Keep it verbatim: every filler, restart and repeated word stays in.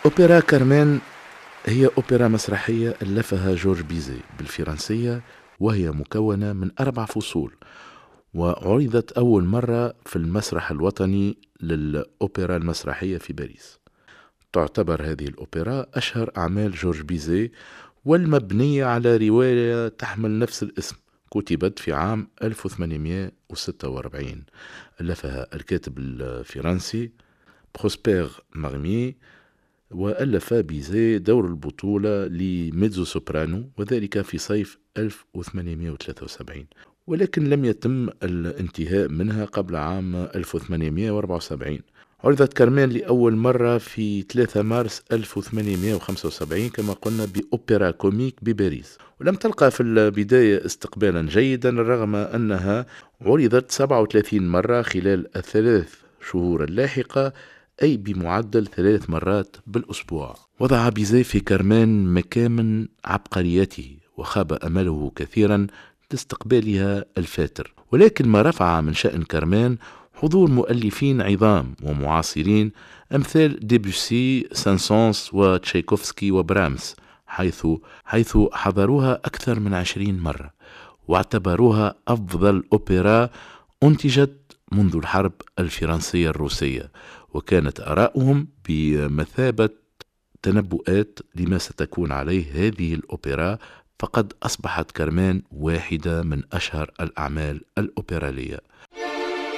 أوبرا كارمان هي أوبرا مسرحية ألفها جورج بيزي بالفرنسية، وهي مكونة من أربع فصول، وعرضت أول مرة في المسرح الوطني للأوبرا المسرحية في باريس. تعتبر هذه الأوبرا أشهر أعمال جورج بيزي، والمبنية على رواية تحمل نفس الاسم، كتبت في عام ألف وثمانمائة وستة وأربعين، ألفها الكاتب الفرنسي بروسبير مارمي، وألف بيزي دور البطولة لميتزو سوبرانو، وذلك في صيف ألف وثمانمائة وثلاثة وسبعين، ولكن لم يتم الانتهاء منها قبل عام ألف وثمانمائة وأربعة وسبعين. عرضت كارمان لأول مرة في ثلاثة مارس ألف وثمانمائة وخمسة وسبعين كما قلنا بأوبرا كوميك بباريس، ولم تلقى في البداية استقبالا جيدا رغم أنها عرضت سبعة وثلاثين مرة خلال الثلاث شهور اللاحقة، أي بمعدل ثلاث مرات بالأسبوع. وضع بيزي في كارمان مكامن عبقريته، وخاب أمله كثيرا لاستقبالها الفاتر، ولكن ما رفع من شأن كارمان حضور مؤلفين عظام ومعاصرين أمثال ديبوسي، سانسونس وتشايكوفسكي وبرامس، حيث حيث حضروها أكثر من عشرين مرة، واعتبروها أفضل أوبرا أنتجت منذ الحرب الفرنسية الروسية، وكانت آراؤهم بمثابة تنبؤات لما ستكون عليه هذه الأوبرا، فقد أصبحت كارمان واحدة من أشهر الأعمال الأوبرالية.